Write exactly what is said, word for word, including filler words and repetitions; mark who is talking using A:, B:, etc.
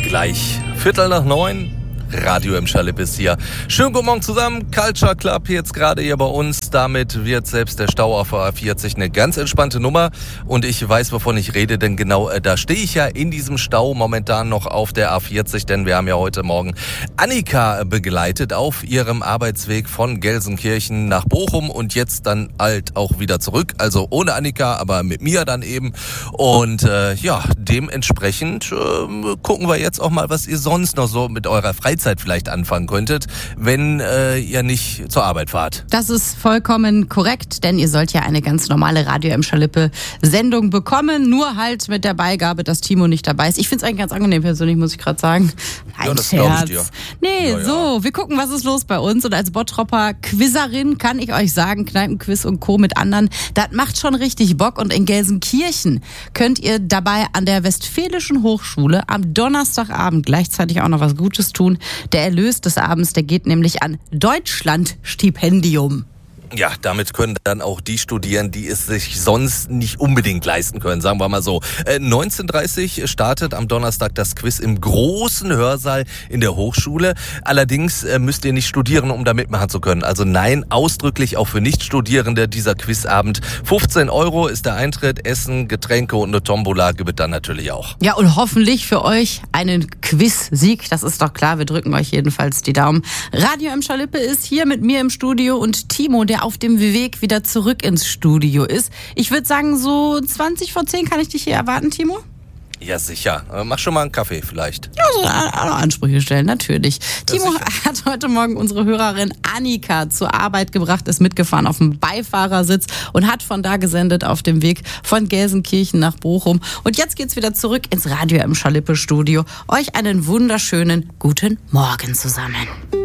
A: Gleich Viertel nach neun. Radio im Schalipp ist hier. Schönen guten Morgen zusammen. Culture Club jetzt gerade hier bei uns. Damit wird selbst der Stau auf der A vierzig eine ganz entspannte Nummer. Und ich weiß, wovon ich rede, denn genau äh, da stehe ich ja in diesem Stau momentan noch auf der A vierzig. Denn wir haben ja heute Morgen Annika begleitet auf ihrem Arbeitsweg von Gelsenkirchen nach Bochum und jetzt dann halt auch wieder zurück. Also ohne Annika, aber mit mir dann eben. Und äh, ja, dementsprechend äh, gucken wir jetzt auch mal, was ihr sonst noch so mit eurer Freizeit vielleicht anfangen könntet, wenn äh, ihr nicht zur Arbeit fahrt.
B: Das ist vollkommen korrekt, denn ihr sollt ja eine ganz normale Radio im Schalippe Sendung bekommen, nur halt mit der Beigabe, dass Timo nicht dabei ist. Ich finde es eigentlich ganz angenehm persönlich, muss ich gerade sagen. Ein
A: ja, das glaube ich dir.
B: Nee,
A: ja, ja.
B: so, wir gucken, was ist los bei uns. Und als Bottropper Quizzerin kann ich euch sagen, Kneipenquiz und Co. mit anderen, das macht schon richtig Bock. Und in Gelsenkirchen könnt ihr dabei an der Westfälischen Hochschule am Donnerstagabend gleichzeitig auch noch was Gutes tun. Der Erlös des Abends, der geht nämlich an Deutschlandstipendium.
A: Ja, damit können dann auch die studieren, die es sich sonst nicht unbedingt leisten können, sagen wir mal so. Äh, neunzehn Uhr dreißig startet am Donnerstag das Quiz im großen Hörsaal in der Hochschule. Allerdings äh, müsst ihr nicht studieren, um da mitmachen zu können. Also nein, ausdrücklich auch für Nichtstudierende dieser Quizabend. fünfzehn Euro ist der Eintritt, Essen, Getränke und eine Tombola gibt es dann natürlich auch.
B: Ja, und hoffentlich für euch einen Quiz-Sieg, das ist doch klar. Wir drücken euch jedenfalls die Daumen. Radio im Schalippe ist hier mit mir im Studio und Timo, der auf dem Weg wieder zurück ins Studio ist. Ich würde sagen, so zwanzig vor zehn kann ich dich hier erwarten, Timo?
A: Ja, sicher. Mach schon mal einen Kaffee vielleicht.
B: Also Ansprüche stellen, natürlich.
A: Ja,
B: Timo
A: sicher.
B: hat heute Morgen unsere Hörerin Annika zur Arbeit gebracht, ist mitgefahren auf dem Beifahrersitz und hat von da gesendet auf dem Weg von Gelsenkirchen nach Bochum. Und jetzt geht's wieder zurück ins Radio im Schalippe Studio. Euch einen wunderschönen guten Morgen zusammen.